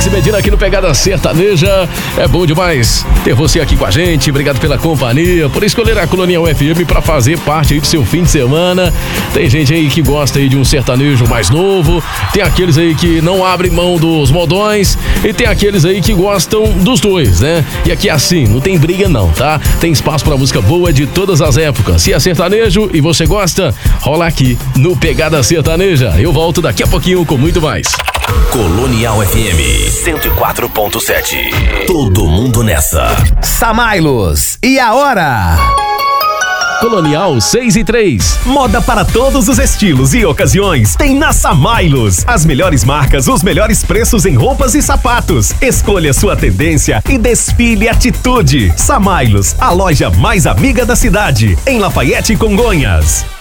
Medina aqui no Pegada Sertaneja. É bom demais ter você aqui com a gente. Obrigado pela companhia, por escolher a Colonial FM para fazer parte aí do seu fim de semana. Tem gente aí que gosta aí de um sertanejo mais novo, tem aqueles aí que não abrem mão dos modões e tem aqueles aí que gostam dos dois, né? E aqui é assim, não tem briga não, tá? Tem espaço para música boa de todas as épocas. Se é sertanejo e você gosta, rola aqui no Pegada Sertaneja. Eu volto daqui a pouquinho com muito mais. Colonial FM 104.7. Todo mundo nessa. Samailos, e a hora? Colonial 6:03. Moda para todos os estilos e ocasiões tem na Samailos. As melhores marcas, os melhores preços em roupas e sapatos. Escolha sua tendência e desfile atitude. Samailos, a loja mais amiga da cidade, em Lafayette e Congonhas.